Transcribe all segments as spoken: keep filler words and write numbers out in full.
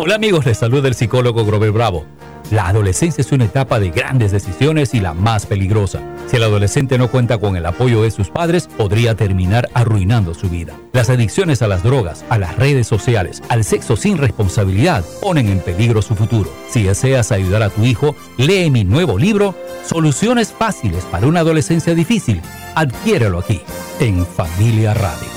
Hola amigos, les saluda el psicólogo Grover Bravo. La adolescencia es una etapa de grandes decisiones y la más peligrosa. Si el adolescente no cuenta con el apoyo de sus padres, podría terminar arruinando su vida. Las adicciones a las drogas, a las redes sociales, al sexo sin responsabilidad, ponen en peligro su futuro. Si deseas ayudar a tu hijo, lee mi nuevo libro, Soluciones fáciles para una adolescencia difícil. Adquiérelo aquí, en Familia Radio.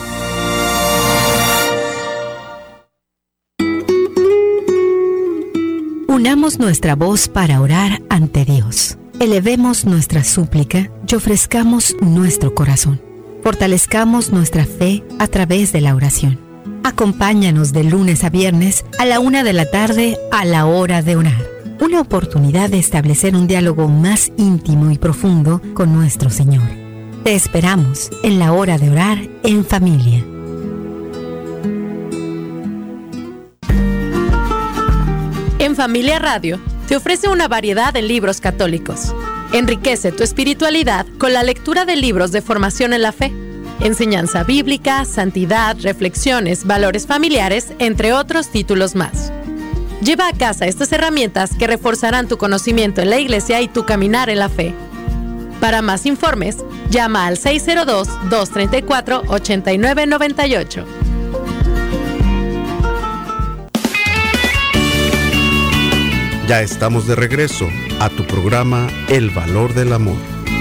Unamos nuestra voz para orar ante Dios. Elevemos nuestra súplica y ofrezcamos nuestro corazón. Fortalezcamos nuestra fe a través de la oración. Acompáñanos de lunes a viernes a la una de la tarde a la hora de orar. Una oportunidad de establecer un diálogo más íntimo y profundo con nuestro Señor. Te esperamos en la hora de orar en familia. En Familia Radio te ofrece una variedad de libros católicos. Enriquece tu espiritualidad con la lectura de libros de formación en la fe, enseñanza bíblica, santidad, reflexiones, valores familiares, entre otros títulos más. Lleva a casa estas herramientas que reforzarán tu conocimiento en la iglesia y tu caminar en la fe. Para más informes, llama al seis cero dos, dos tres cuatro, ocho nueve nueve ocho. Ya estamos de regreso a tu programa El Valor del Amor.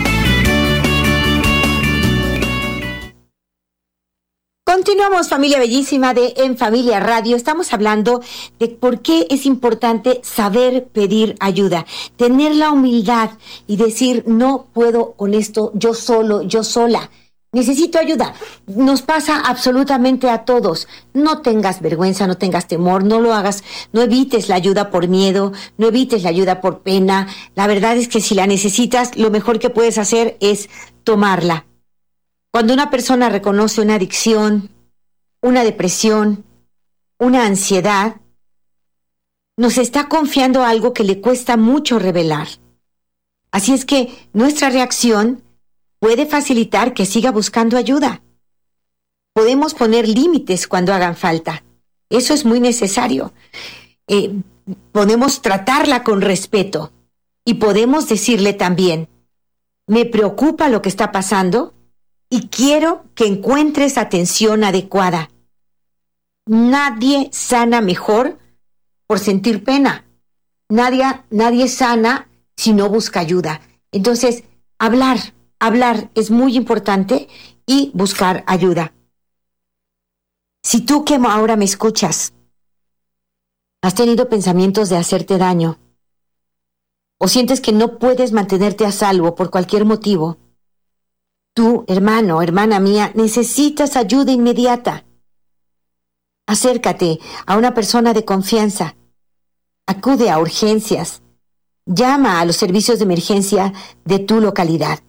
Continuamos, familia bellísima de En Familia Radio. Estamos hablando de por qué es importante saber pedir ayuda, tener la humildad y decir, no puedo con esto yo solo, yo sola. Necesito ayuda. Nos pasa absolutamente a todos. No tengas vergüenza, no tengas temor, no lo hagas, no evites la ayuda por miedo, no evites la ayuda por pena. La verdad es que si la necesitas, lo mejor que puedes hacer es tomarla. Cuando una persona reconoce una adicción, una depresión, una ansiedad, nos está confiando algo que le cuesta mucho revelar. Así es que nuestra reacción puede facilitar que siga buscando ayuda. Podemos poner límites cuando hagan falta. Eso es muy necesario. Eh, podemos tratarla con respeto y podemos decirle también, me preocupa lo que está pasando y quiero que encuentres atención adecuada. Nadie sana mejor por sentir pena. Nadie, nadie sana si no busca ayuda. Entonces, hablar. Hablar es muy importante y buscar ayuda. Si tú que ahora me escuchas has tenido pensamientos de hacerte daño o sientes que no puedes mantenerte a salvo por cualquier motivo, tú, hermano, hermana mía, necesitas ayuda inmediata. Acércate a una persona de confianza. Acude a urgencias. Llama a los servicios de emergencia de tu localidad.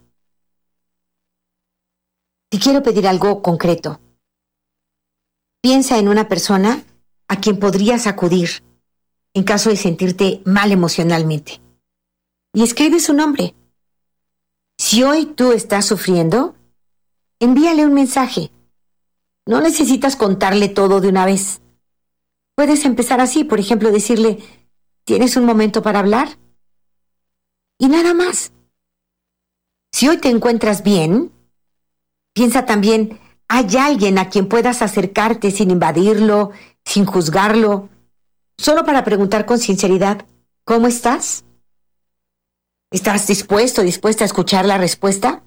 Te quiero pedir algo concreto. Piensa en una persona a quien podrías acudir en caso de sentirte mal emocionalmente. Y escribe su nombre. Si hoy tú estás sufriendo, envíale un mensaje. No necesitas contarle todo de una vez. Puedes empezar así, por ejemplo, decirle, ¿tienes un momento para hablar? Y nada más. Si hoy te encuentras bien, piensa también, ¿hay alguien a quien puedas acercarte sin invadirlo, sin juzgarlo, solo para preguntar con sinceridad, ¿cómo estás? ¿Estás dispuesto, dispuesta a escuchar la respuesta?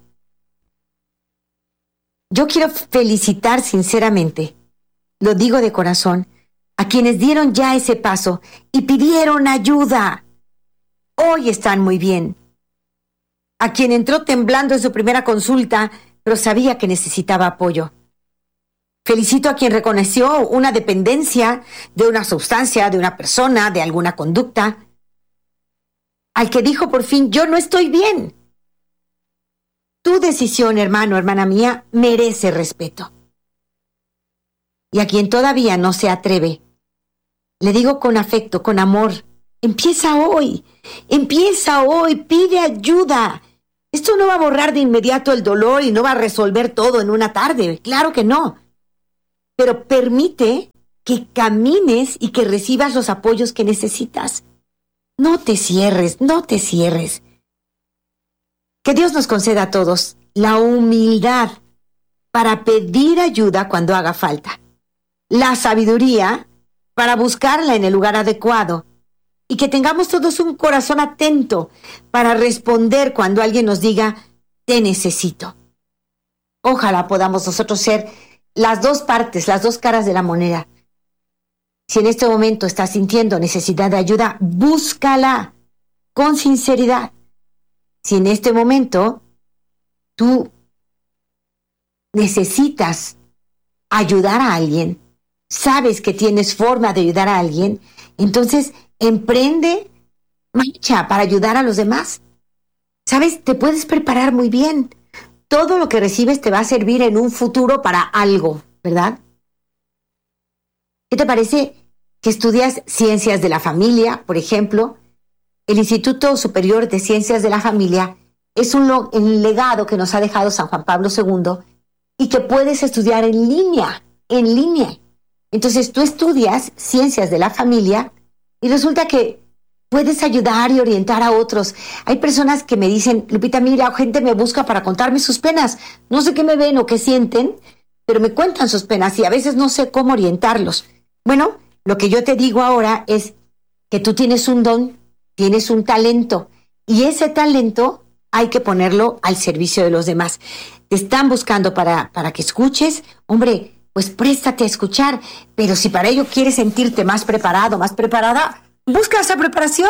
Yo quiero felicitar sinceramente, lo digo de corazón, a quienes dieron ya ese paso y pidieron ayuda. Hoy están muy bien. A quien entró temblando en su primera consulta, pero sabía que necesitaba apoyo. Felicito a quien reconoció una dependencia de una sustancia, de una persona, de alguna conducta. Al que dijo por fin, yo no estoy bien. Tu decisión, hermano, hermana mía, merece respeto. Y a quien todavía no se atreve, le digo con afecto, con amor, empieza hoy, empieza hoy, pide ayuda. Esto no va a borrar de inmediato el dolor y no va a resolver todo en una tarde, claro que no. Pero permite que camines y que recibas los apoyos que necesitas. No te cierres, no te cierres. Que Dios nos conceda a todos la humildad para pedir ayuda cuando haga falta, la sabiduría para buscarla en el lugar adecuado, y que tengamos todos un corazón atento para responder cuando alguien nos diga, te necesito. Ojalá podamos nosotros ser las dos partes, las dos caras de la moneda. Si en este momento estás sintiendo necesidad de ayuda, búscala con sinceridad. Si en este momento tú necesitas ayudar a alguien, sabes que tienes forma de ayudar a alguien, entonces emprende marcha para ayudar a los demás. ¿Sabes? Te puedes preparar muy bien. Todo lo que recibes te va a servir en un futuro para algo, ¿verdad? ¿Qué te parece que estudias ciencias de la familia, por ejemplo? El Instituto Superior de Ciencias de la Familia es un, lo, un legado que nos ha dejado San Juan Pablo segundo y que puedes estudiar en línea, en línea. Entonces tú estudias ciencias de la familia y resulta que puedes ayudar y orientar a otros. Hay personas que me dicen, Lupita, mira, gente me busca para contarme sus penas. No sé qué me ven o qué sienten, pero me cuentan sus penas y a veces no sé cómo orientarlos. Bueno, lo que yo te digo ahora es que tú tienes un don, tienes un talento, y ese talento hay que ponerlo al servicio de los demás. Te están buscando para, para que escuches, hombre, pues préstate a escuchar, pero si para ello quieres sentirte más preparado, más preparada, busca esa preparación.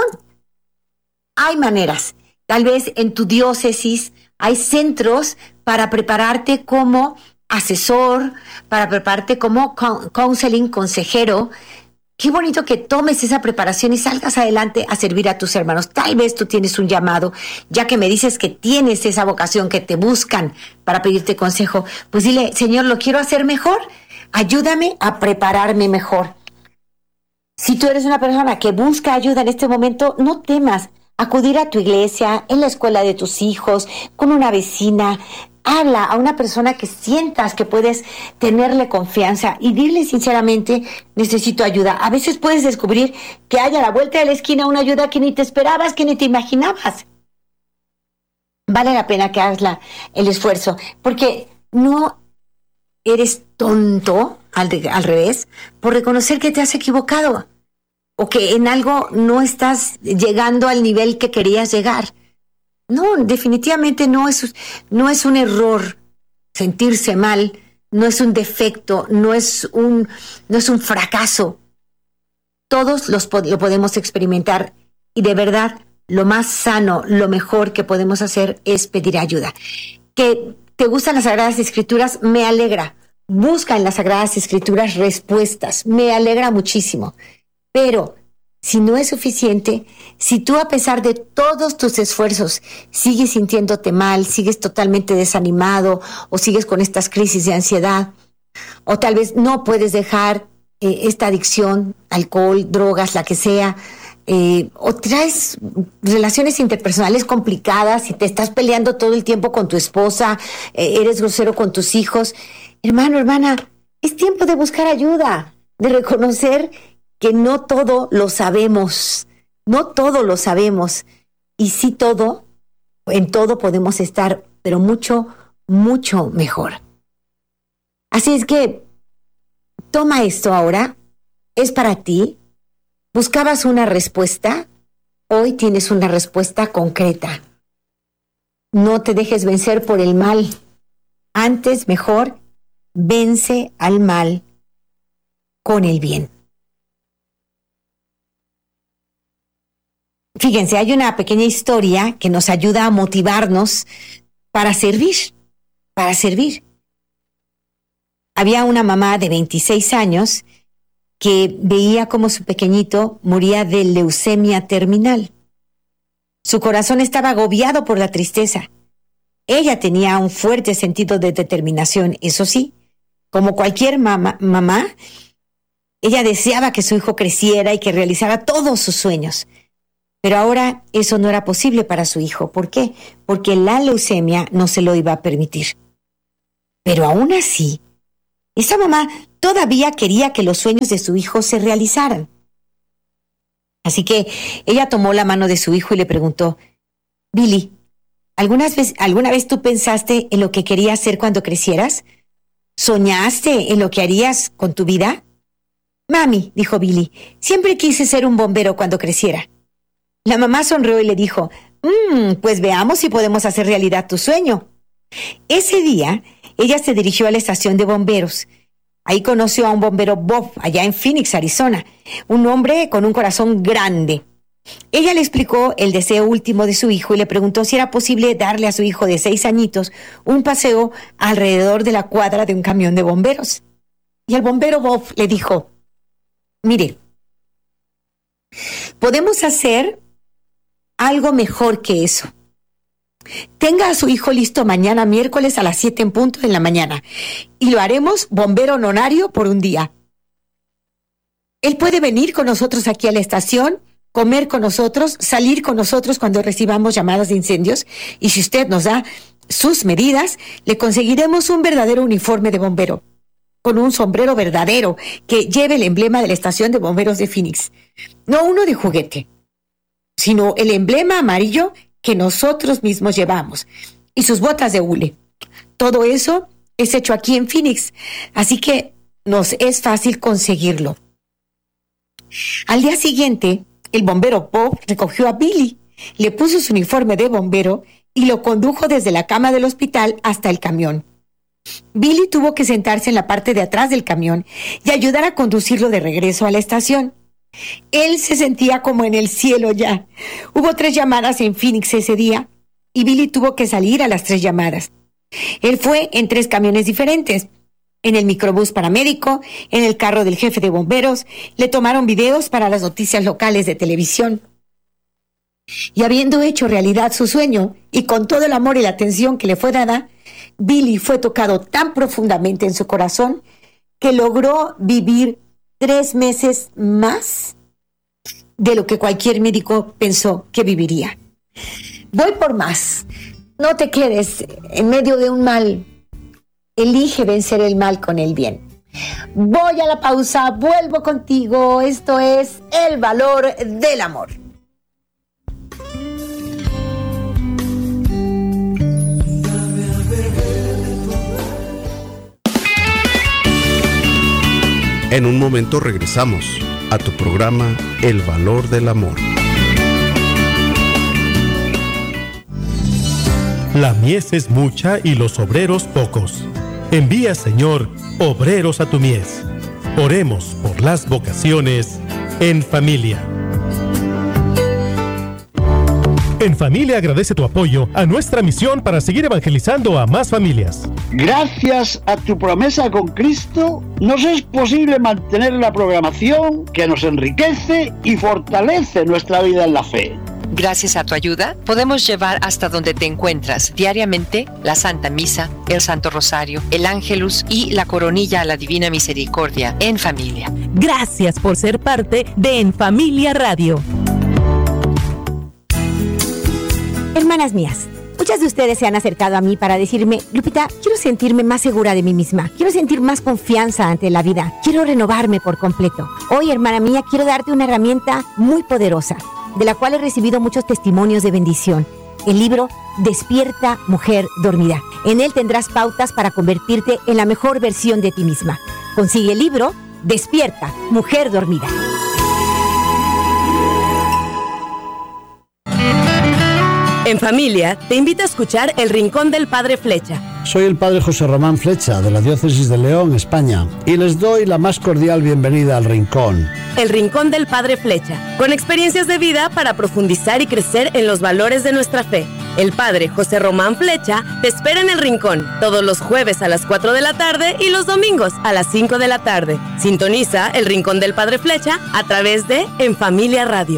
Hay maneras. Tal vez en tu diócesis hay centros para prepararte como asesor, para prepararte como counseling, consejero. Qué bonito que tomes esa preparación y salgas adelante a servir a tus hermanos. Tal vez tú tienes un llamado, ya que me dices que tienes esa vocación, que te buscan para pedirte consejo. Pues dile, Señor, lo quiero hacer mejor. Ayúdame a prepararme mejor. Si tú eres una persona que busca ayuda en este momento, no temas acudir a tu iglesia, en la escuela de tus hijos, con una vecina. Habla a una persona que sientas que puedes tenerle confianza y dile sinceramente, necesito ayuda. A veces puedes descubrir que hay a la vuelta de la esquina una ayuda que ni te esperabas, que ni te imaginabas. Vale la pena que hagas la, el esfuerzo, porque no eres tonto, al, de, al revés, por reconocer que te has equivocado o que en algo no estás llegando al nivel que querías llegar. No, definitivamente no es, no es un error sentirse mal, no es un defecto, no es un, no es un fracaso. Todos los, lo podemos experimentar y de verdad lo más sano, lo mejor que podemos hacer es pedir ayuda. Que te gustan las Sagradas Escrituras, me alegra. Busca en las Sagradas Escrituras respuestas, me alegra muchísimo. Pero si no es suficiente, si tú a pesar de todos tus esfuerzos sigues sintiéndote mal, sigues totalmente desanimado o sigues con estas crisis de ansiedad, o tal vez no puedes dejar eh, esta adicción, alcohol, drogas, la que sea, eh, o traes relaciones interpersonales complicadas y te estás peleando todo el tiempo con tu esposa, eh, eres grosero con tus hijos, hermano, hermana, es tiempo de buscar ayuda, de reconocer que no todo lo sabemos, no todo lo sabemos, y sí todo, en todo podemos estar, pero mucho, mucho mejor. Así es que, toma esto ahora, es para ti, buscabas una respuesta, hoy tienes una respuesta concreta. No te dejes vencer por el mal, antes, mejor, vence al mal con el bien. Fíjense, hay una pequeña historia que nos ayuda a motivarnos para servir, para servir. Había una mamá de veintiséis años que veía cómo su pequeñito moría de leucemia terminal. Su corazón estaba agobiado por la tristeza. Ella tenía un fuerte sentido de determinación, eso sí, como cualquier mamá, mamá, ella deseaba que su hijo creciera y que realizara todos sus sueños. Pero ahora eso no era posible para su hijo. ¿Por qué? Porque la leucemia no se lo iba a permitir. Pero aún así, Esta mamá todavía quería que los sueños de su hijo se realizaran. Así que ella tomó la mano de su hijo y le preguntó: Billy, ¿algunas vez, ¿alguna vez tú pensaste en lo que querías hacer cuando crecieras? ¿Soñaste en lo que harías con tu vida? Mami, dijo Billy, siempre quise ser un bombero cuando creciera. La mamá sonrió y le dijo: mmm, pues veamos si podemos hacer realidad tu sueño. Ese día, ella se dirigió a la estación de bomberos. Ahí conoció a un bombero Bob, allá en Phoenix, Arizona, un hombre con un corazón grande. Ella le explicó el deseo último de su hijo y le preguntó si era posible darle a su hijo de seis añitos un paseo alrededor de la cuadra de un camión de bomberos. Y el bombero Bob le dijo: mire, podemos hacer algo mejor que eso. Tenga a su hijo listo mañana miércoles a las siete en punto de la mañana y lo haremos bombero honorario por un día. Él puede venir con nosotros aquí a la estación, comer con nosotros, salir con nosotros cuando recibamos llamadas de incendios, y si usted nos da sus medidas, le conseguiremos un verdadero uniforme de bombero, con un sombrero verdadero que lleve el emblema de la estación de bomberos de Phoenix. No uno de juguete, sino el emblema amarillo que nosotros mismos llevamos, y sus botas de hule. Todo eso es hecho aquí en Phoenix, así que nos es fácil conseguirlo. Al día siguiente, el bombero Bob recogió a Billy, le puso su uniforme de bombero y lo condujo desde la cama del hospital hasta el camión. Billy tuvo que sentarse en la parte de atrás del camión y ayudar a conducirlo de regreso a la estación. Él se sentía como en el cielo ya. Hubo tres llamadas en Phoenix ese día y Billy tuvo que salir a las tres llamadas. Él fue en tres camiones diferentes. En el microbús paramédico, en el carro del jefe de bomberos, le tomaron videos para las noticias locales de televisión. Y habiendo hecho realidad su sueño, y con todo el amor y la atención que le fue dada, Billy fue tocado tan profundamente en su corazón que logró vivir tres meses más de lo que cualquier médico pensó que viviría. Voy por más. No te quedes en medio de un mal. Elige vencer el mal con el bien. Voy a la pausa, vuelvo contigo. Esto es El Valor del Amor. En un momento regresamos a tu programa El Valor del Amor. La mies es mucha y los obreros pocos. Envía, Señor, obreros a tu mies. Oremos por las vocaciones en familia. En Familia agradece tu apoyo a nuestra misión para seguir evangelizando a más familias. Gracias a tu promesa con Cristo, nos es posible mantener la programación que nos enriquece y fortalece nuestra vida en la fe. Gracias a tu ayuda, podemos llevar hasta donde te encuentras diariamente la Santa Misa, el Santo Rosario, el Ángelus y la Coronilla a la Divina Misericordia en familia. Gracias por ser parte de En Familia Radio. Hermanas mías, muchas de ustedes se han acercado a mí para decirme: Lupita, quiero sentirme más segura de mí misma, quiero sentir más confianza ante la vida, quiero renovarme por completo. Hoy, hermana mía, quiero darte una herramienta muy poderosa, de la cual he recibido muchos testimonios de bendición. El libro Despierta, Mujer Dormida. En él tendrás pautas para convertirte en la mejor versión de ti misma. Consigue el libro Despierta, Mujer Dormida. En Familia, te invito a escuchar El Rincón del Padre Flecha. Soy el Padre José Román Flecha, de la Diócesis de León, España, y les doy la más cordial bienvenida al Rincón. El Rincón del Padre Flecha, con experiencias de vida para profundizar y crecer en los valores de nuestra fe. El Padre José Román Flecha te espera en El Rincón, todos los jueves a las cuatro de la tarde y los domingos a las cinco de la tarde. Sintoniza El Rincón del Padre Flecha a través de En Familia Radio.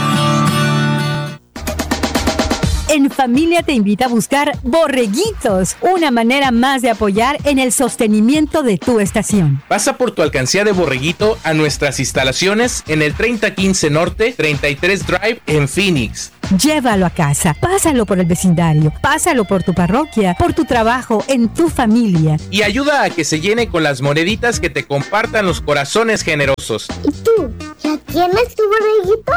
En Familia te invita a buscar Borreguitos, una manera más de apoyar en el sostenimiento de tu estación. Pasa por tu alcancía de Borreguito a nuestras instalaciones en el treinta quince Norte, treinta y tres Drive en Phoenix. Llévalo a casa, pásalo por el vecindario, pásalo por tu parroquia, por tu trabajo, en tu familia. Y ayuda a que se llene con las moneditas que te compartan los corazones generosos. ¿Y tú? ¿Ya tienes tu borreguito?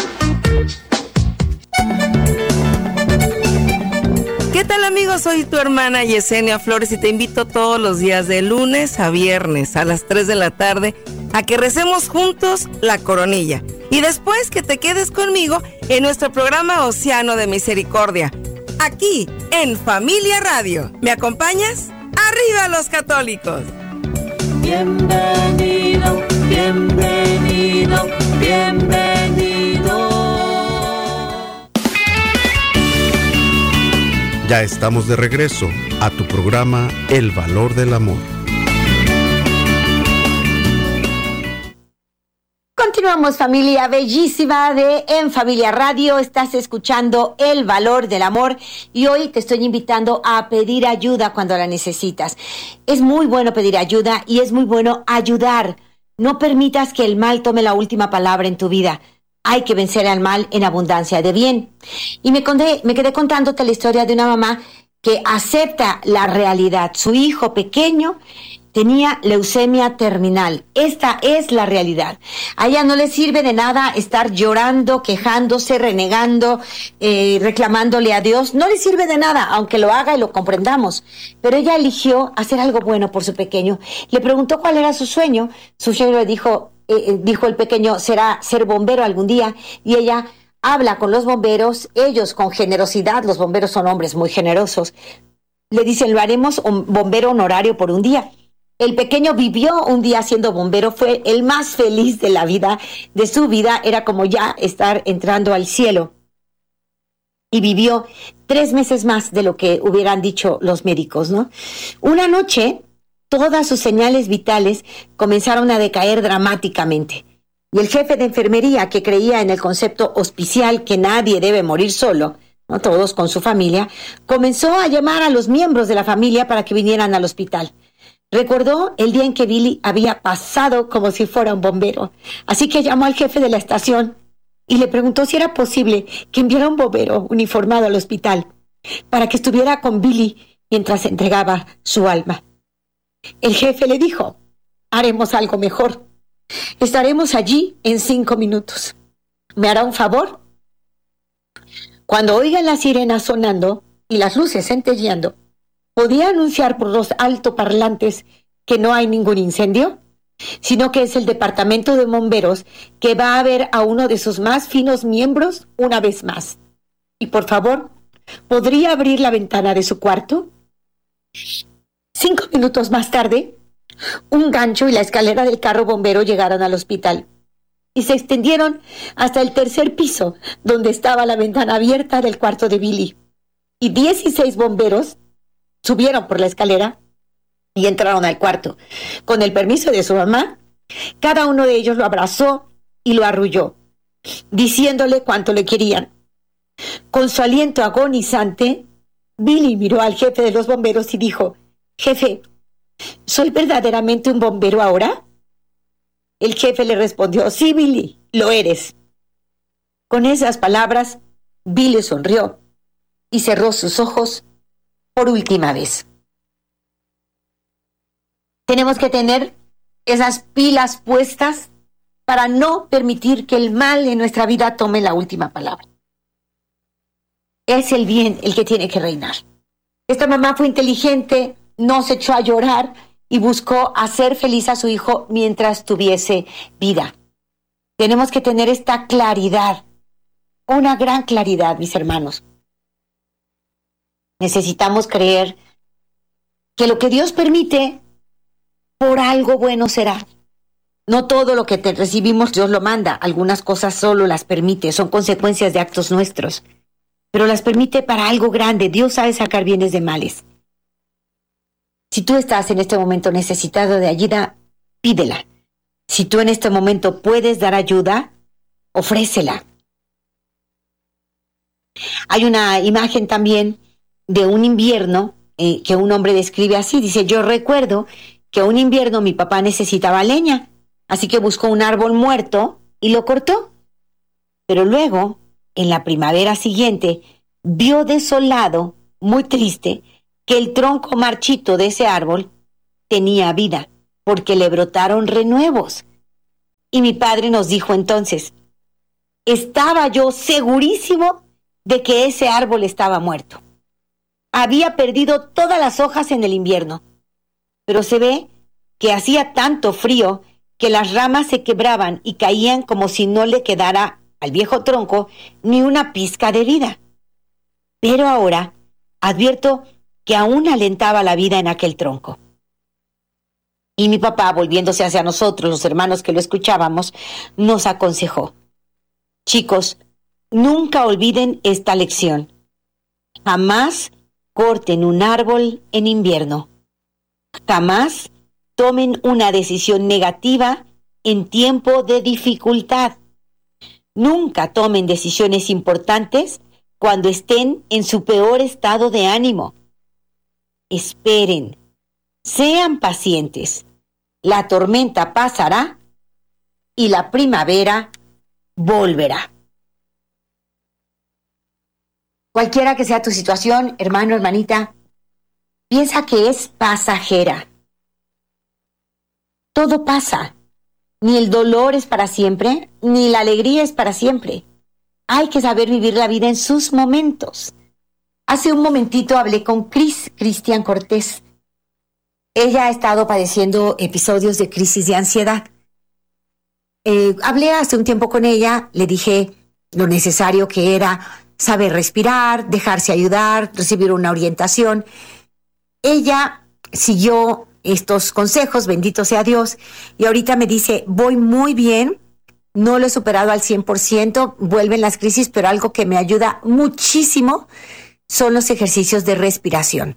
¿Qué tal, amigos? Soy tu hermana Yesenia Flores y te invito todos los días de lunes a viernes a las tres de la tarde a que recemos juntos la coronilla. Y después que te quedes conmigo en nuestro programa Océano de Misericordia, aquí en Familia Radio. ¿Me acompañas? ¡Arriba los católicos! Bienvenido, bienvenido, bienvenido. Ya estamos de regreso a tu programa El Valor del Amor. Continuamos, familia bellísima de En Familia Radio. Estás escuchando El Valor del Amor y hoy te estoy invitando a pedir ayuda cuando la necesitas. Es muy bueno pedir ayuda y es muy bueno ayudar. No permitas que el mal tome la última palabra en tu vida. Hay que vencer al mal en abundancia de bien. Y me, conté, me quedé contándote la historia de una mamá que acepta la realidad. Su hijo pequeño tenía leucemia terminal. Esta es la realidad. A ella no le sirve de nada estar llorando, quejándose, renegando, eh, reclamándole a Dios. No le sirve de nada, aunque lo haga y lo comprendamos. Pero ella eligió hacer algo bueno por su pequeño. Le preguntó cuál era su sueño. Su sueño le dijo, eh, dijo el pequeño, será ser bombero algún día. Y ella habla con los bomberos, ellos con generosidad, los bomberos son hombres muy generosos. Le dicen, lo haremos un bombero honorario por un día. El pequeño vivió un día siendo bombero, fue el más feliz de la vida, de su vida, era como ya estar entrando al cielo. Y vivió tres meses más de lo que hubieran dicho los médicos, ¿no? Una noche, todas sus señales vitales comenzaron a decaer dramáticamente. Y el jefe de enfermería, que creía en el concepto hospicial que nadie debe morir solo, ¿no? Todos con su familia, comenzó a llamar a los miembros de la familia para que vinieran al hospital. Recordó el día en que Billy había pasado como si fuera un bombero. Así que llamó al jefe de la estación y le preguntó si era posible que enviara un bombero uniformado al hospital para que estuviera con Billy mientras entregaba su alma. El jefe le dijo, haremos algo mejor. Estaremos allí en cinco minutos. ¿Me hará un favor? Cuando oigan las sirenas sonando y las luces centelleando, ¿podía anunciar por los altoparlantes que no hay ningún incendio? Sino que es el departamento de bomberos que va a ver a uno de sus más finos miembros una vez más. Y por favor, ¿podría abrir la ventana de su cuarto? Cinco minutos más tarde, un gancho y la escalera del carro bombero llegaron al hospital y se extendieron hasta el tercer piso, donde estaba la ventana abierta del cuarto de Billy. Y dieciséis bomberos subieron por la escalera y entraron al cuarto. Con el permiso de su mamá, cada uno de ellos lo abrazó y lo arrulló, diciéndole cuánto le querían. Con su aliento agonizante, Billy miró al jefe de los bomberos y dijo, «Jefe, ¿soy verdaderamente un bombero ahora?» El jefe le respondió, «Sí, Billy, lo eres». Con esas palabras, Billy sonrió y cerró sus ojos por última vez. Tenemos que tener esas pilas puestas para no permitir que el mal en nuestra vida tome la última palabra. Es el bien el que tiene que reinar. Esta mamá fue inteligente, no se echó a llorar y buscó hacer feliz a su hijo mientras tuviese vida. Tenemos que tener esta claridad, una gran claridad, mis hermanos. Necesitamos creer que lo que Dios permite, por algo bueno será. No todo lo que te recibimos Dios lo manda. Algunas cosas solo las permite, son consecuencias de actos nuestros. Pero las permite para algo grande. Dios sabe sacar bienes de males. Si tú estás en este momento necesitado de ayuda, pídela. Si tú en este momento puedes dar ayuda, ofrécela. Hay una imagen también de un invierno eh, que un hombre describe así. Dice, yo recuerdo que un invierno mi papá necesitaba leña, así que buscó un árbol muerto y lo cortó. Pero luego en la primavera siguiente, vio desolado, muy triste, que el tronco marchito de ese árbol tenía vida, porque le brotaron renuevos. Y mi padre nos dijo entonces, estaba yo segurísimo de que ese árbol estaba muerto. Había perdido todas las hojas en el invierno, pero se ve que hacía tanto frío que las ramas se quebraban y caían como si no le quedara al viejo tronco ni una pizca de vida. Pero ahora advierto que aún alentaba la vida en aquel tronco. Y mi papá, volviéndose hacia nosotros, los hermanos que lo escuchábamos, nos aconsejó: chicos, nunca olviden esta lección. Jamás corten un árbol en invierno. Jamás tomen una decisión negativa en tiempo de dificultad. Nunca tomen decisiones importantes cuando estén en su peor estado de ánimo. Esperen, sean pacientes. La tormenta pasará y la primavera volverá. Cualquiera que sea tu situación, hermano, hermanita, piensa que es pasajera. Todo pasa. Ni el dolor es para siempre, ni la alegría es para siempre. Hay que saber vivir la vida en sus momentos. Hace un momentito hablé con Cris, Cristian Cortés. Ella ha estado padeciendo episodios de crisis de ansiedad. Eh, hablé hace un tiempo con ella, le dije lo necesario que era saber respirar, dejarse ayudar, recibir una orientación. Ella siguió estos consejos, bendito sea Dios, y ahorita me dice, voy muy bien, no lo he superado al cien por ciento, vuelven las crisis, pero algo que me ayuda muchísimo son los ejercicios de respiración.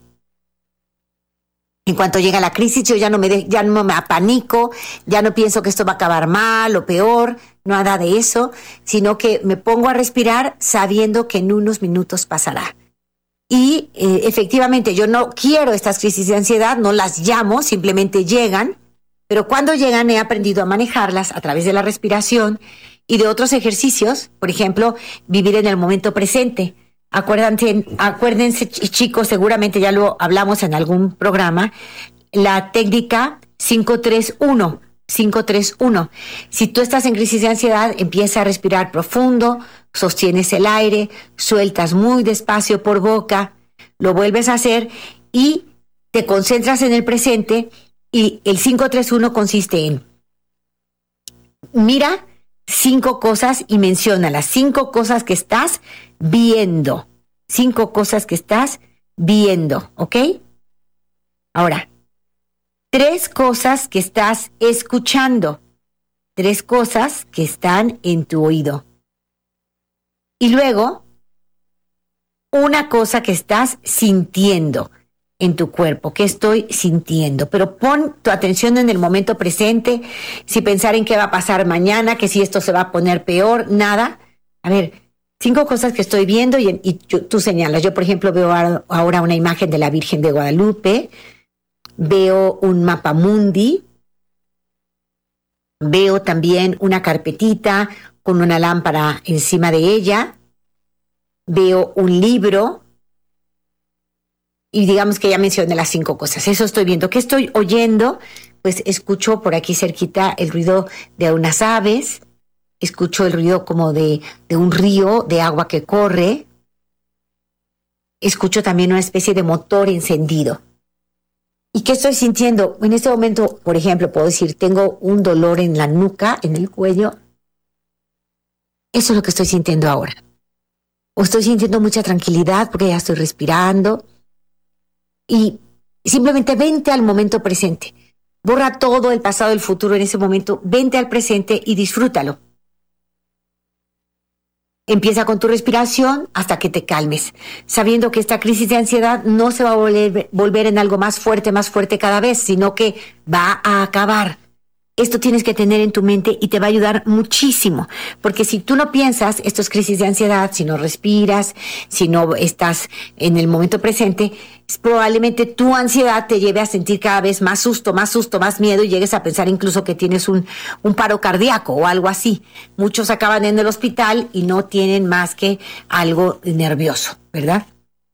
En cuanto llega la crisis, yo ya no me de, ya no me apanico, ya no pienso que esto va a acabar mal o peor, nada de eso, sino que me pongo a respirar sabiendo que en unos minutos pasará. Y eh, efectivamente yo no quiero estas crisis de ansiedad, no las llamo, simplemente llegan, pero cuando llegan he aprendido a manejarlas a través de la respiración y de otros ejercicios, por ejemplo, vivir en el momento presente. Acuérdense, acuérdense chicos, seguramente ya lo hablamos en algún programa, la técnica cinco tres uno. cinco tres uno. Si tú estás en crisis de ansiedad, empieza a respirar profundo, sostienes el aire, sueltas muy despacio por boca, lo vuelves a hacer y te concentras en el presente. Y el cinco tres uno consiste en mira cinco cosas y menciona las cinco cosas que estás viendo. Cinco cosas que estás viendo, ¿ok? Ahora, tres cosas que estás escuchando. Tres cosas que están en tu oído. Y luego, una cosa que estás sintiendo en tu cuerpo. ¿Qué estoy sintiendo? Pero pon tu atención en el momento presente, sin pensar en qué va a pasar mañana, que si esto se va a poner peor, nada. A ver, cinco cosas que estoy viendo y, y yo, tú señalas. Yo, por ejemplo, veo ahora una imagen de la Virgen de Guadalupe, veo un mapa mundi, veo también una carpetita con una lámpara encima de ella, veo un libro, y digamos que ya mencioné las cinco cosas. Eso estoy viendo. ¿Qué estoy oyendo? Pues escucho por aquí cerquita el ruido de unas aves, escucho el ruido como de, de un río de agua que corre, escucho también una especie de motor encendido. ¿Y qué estoy sintiendo? En este momento, por ejemplo, puedo decir, tengo un dolor en la nuca, en el cuello. Eso es lo que estoy sintiendo ahora. O estoy sintiendo mucha tranquilidad porque ya estoy respirando. Y simplemente vente al momento presente. Borra todo el pasado, el futuro en ese momento. Vente al presente y disfrútalo. Empieza con tu respiración hasta que te calmes, sabiendo que esta crisis de ansiedad no se va a volver, volver en algo más fuerte, más fuerte cada vez, sino que va a acabar. Esto tienes que tener en tu mente y te va a ayudar muchísimo, porque si tú no piensas estos crisis de ansiedad, si no respiras, si no estás en el momento presente, probablemente tu ansiedad te lleve a sentir cada vez más susto, más susto, más miedo y llegues a pensar incluso que tienes un, un paro cardíaco o algo así. Muchos acaban en el hospital y no tienen más que algo nervioso, ¿verdad?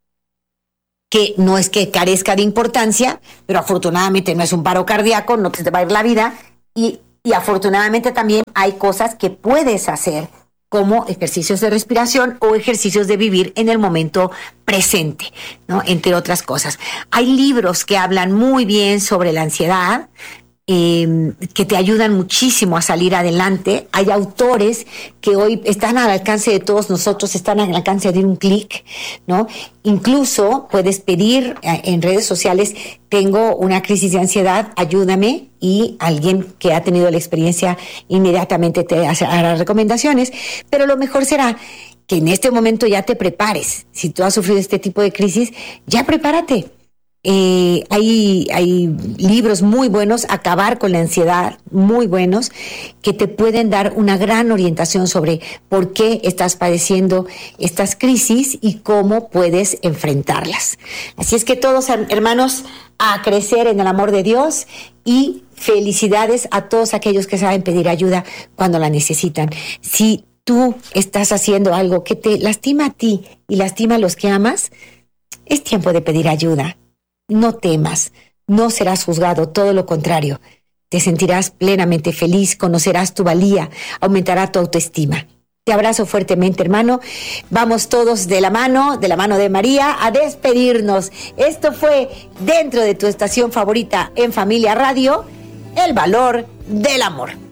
Que no es que carezca de importancia, pero afortunadamente no es un paro cardíaco, no te va a ir la vida. Y, y afortunadamente también hay cosas que puedes hacer, como ejercicios de respiración o ejercicios de vivir en el momento presente, ¿no? Entre otras cosas. Hay libros que hablan muy bien sobre la ansiedad, eh, que te ayudan muchísimo a salir adelante. Hay autores que hoy están al alcance de todos nosotros, están al alcance de un clic, ¿no? Incluso puedes pedir en redes sociales, tengo una crisis de ansiedad, ayúdame, y alguien que ha tenido la experiencia inmediatamente te hará recomendaciones, pero lo mejor será que en este momento ya te prepares. Si tú has sufrido este tipo de crisis, ya prepárate. Eh, hay, hay libros muy buenos, Acabar con la ansiedad, muy buenos, que te pueden dar una gran orientación sobre por qué estás padeciendo estas crisis y cómo puedes enfrentarlas. Así es que todos, hermanos, a crecer en el amor de Dios, y felicidades a todos aquellos que saben pedir ayuda cuando la necesitan. Si tú estás haciendo algo que te lastima a ti y lastima a los que amas, es tiempo de pedir ayuda. No temas, no serás juzgado, todo lo contrario. Te sentirás plenamente feliz, conocerás tu valía, aumentará tu autoestima. Te abrazo fuertemente, hermano. Vamos todos de la mano, de la mano de María, a despedirnos. Esto fue dentro de tu estación favorita en Familia Radio, El Valor del Amor.